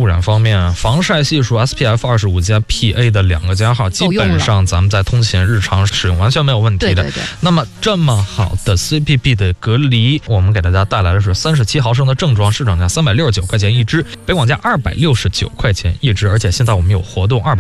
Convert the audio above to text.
污染方面，防晒系数 SPF 25加 PA 的2个加号，基本上咱们在通勤日常使用完全没有问题的。 对。 那么这么好的 CPB 的隔离，我们给大家带来的是37毫升的正装，市场价369块钱一支，北广价269块钱一支，而且现在我们有活动200